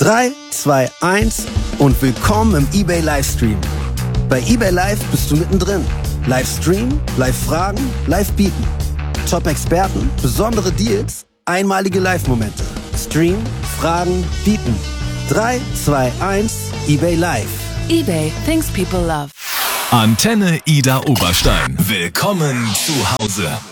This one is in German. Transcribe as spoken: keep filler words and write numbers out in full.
drei, zwei, eins und willkommen im eBay Livestream. Bei eBay Live bist du mittendrin. Livestream, Live-Fragen, Live-Bieten. Top-Experten, besondere Deals, einmalige Live-Momente. Stream, Fragen, Bieten. drei, zwei, eins, eBay Live. eBay, things people love. Antenne Ida Oberstein. Willkommen zu Hause.